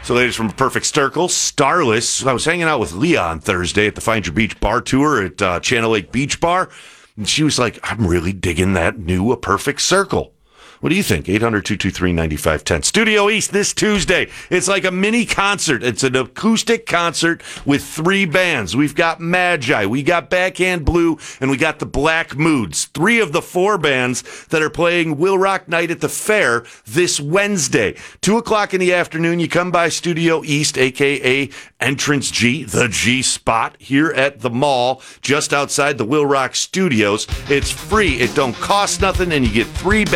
So, ladies from Perfect Circle, Starless. I was hanging out with Leah on Thursday at the Find Your Beach bar tour at Channel Lake Beach Bar, and she was like, I'm really digging that new A Perfect Circle. What do you think? 800-223-9510. Studio East this Tuesday. It's like a mini concert. It's an acoustic concert with 3 bands. We've got Magi, we got Backhand Blue, and we got the Black Moods. 3 of the 4 bands that are playing Will Rock Night at the Fair this Wednesday. 2 o'clock in the afternoon, you come by Studio East, a.k.a. Entrance G, the G spot, here at the mall, just outside the Will Rock Studios. It's free. It don't cost nothing, and you get 3 bands.